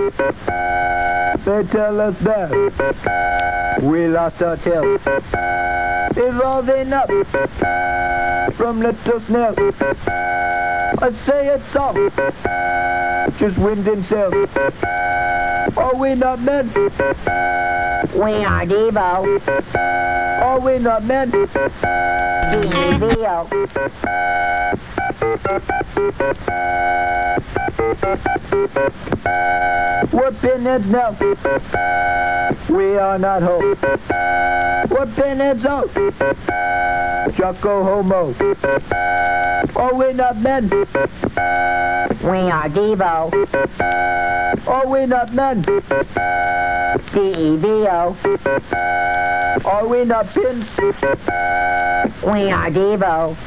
They tell us that we lost our tail, evolving up from little snails. I say it's all just wind and sails. Are we not men? We are Devo. Are we not men? D-E-V-O. We're pinheads now. We are not ho. We're pinheads out. Choco homo. Are we not men? We are Devo. Are we not men? D-E-V-O. Are we not pins? We are Devo.